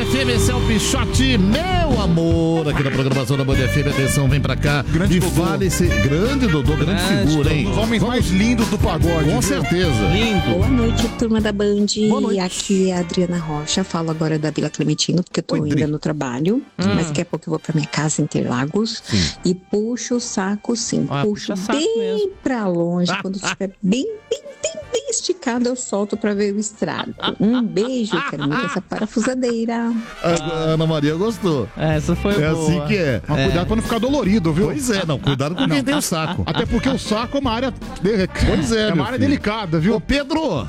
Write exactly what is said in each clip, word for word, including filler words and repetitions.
F M, esse é o Pichote, meu amor, aqui na programação da Band F M. Atenção, vem pra cá. Grande e Dodô. fale esse grande Dodô, grande, grande figura, hein? Um dos homens Vamos... mais lindos do pagode. Com viu? certeza. Lindo. Boa noite, turma da Band. Boa noite. Aqui é a Adriana Rocha. Falo agora da Vila Clementino, porque eu tô Oi, ainda Dri. no trabalho. Hum. Mas daqui a pouco eu vou pra minha casa em Interlagos. Sim. E puxo o saco, sim. Ah, puxo puxa saco bem mesmo. pra longe. Quando estiver bem, bem, bem, bem esticado, eu solto pra ver o estrago. Um beijo, quero muito essa parafusadeira. A Ana Maria gostou. Essa foi É boa. assim que é. Mas É. cuidado pra não ficar dolorido, viu? Pois é, não, cuidado com quem tem o saco. Até porque o saco é uma área. de- Pois é, é meu uma área filho. delicada, viu? Ô, Pedro,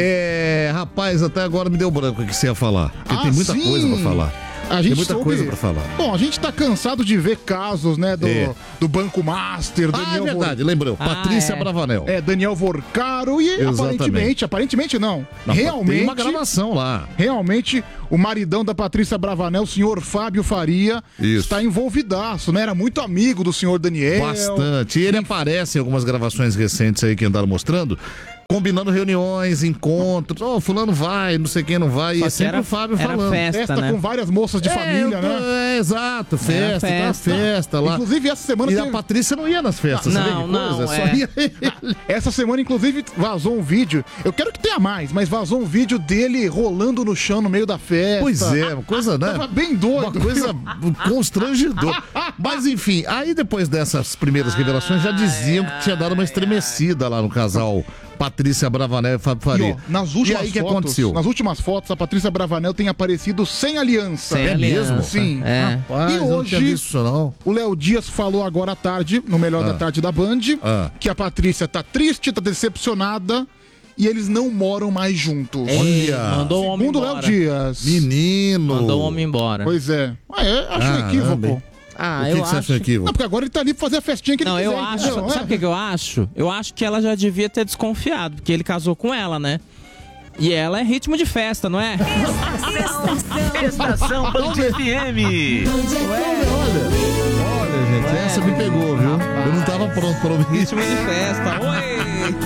é, rapaz, até agora me deu branco o que você ia falar. Porque Ah, tem muita sim. coisa pra falar. A gente Tem muita soube- coisa pra falar. Bom, a gente tá cansado de ver casos, né, do, É. do Banco Master, Ah, é Daniel verdade, lembrou. Ah, Patrícia é. Bravanel. Vor... é, Daniel Vorcaro e Exatamente. aparentemente, aparentemente não, Não, realmente, Tem uma gravação lá. realmente o maridão da Patrícia Bravanel, o senhor Fábio Faria, Isso. está envolvidaço, né? Era muito amigo do senhor Daniel. Bastante. E ele aparece em algumas gravações recentes aí que andaram mostrando, combinando reuniões, encontros. Ô, fulano vai, não sei quem não vai. Só E é que sempre era- o Fábio era falando. festa. Festa né? com várias moças de É, família, eu tô- né? É, exato, festa, Era tá festa. festa lá. Inclusive, essa semana E teve- a Patrícia não ia nas festas, Não, sabe que não, coisa? Só é. ia ele. Essa semana, inclusive, vazou um vídeo. Eu quero que tenha mais, mas vazou um vídeo dele rolando no chão no meio da festa. Pois é, uma coisa, né? Tava bem doido. Uma coisa constrangedora. Mas enfim, aí depois dessas primeiras revelações já diziam que tinha dado uma estremecida lá no casal Patrícia Bravanel e Fábio E, Faria. ó, nas últimas E aí, o que fotos, aconteceu? Nas últimas fotos, a Patrícia Bravanel tem aparecido sem aliança. Sem É aliança. mesmo? Sim. É. Rapaz, E eu não hoje- tinha visto isso, não. O Léo Dias falou agora à tarde, no Melhor Ah. da Tarde da Band, Ah. que a Patrícia tá triste, tá decepcionada e eles não moram mais juntos. Ei, Olha. mandou o homem Segundo o Léo embora. Dias. Menino. Mandou o homem embora. Pois é. Ah, é acho um Caramba, equívoco. hein? Ah, O que, eu que você acho. acha equívoco? Não, porque agora ele tá ali pra fazer a festinha que Não, ele eu quiser, acho. entendeu? Sabe o que, que eu acho? Eu acho que ela já devia ter desconfiado, porque ele casou com ela, né? E ela é ritmo de festa, não é? Estação Band F M. Olha, olha, gente, essa me pegou, viu? Eu não tava pronto para ouvir isso. Ritmo de festa. Oi!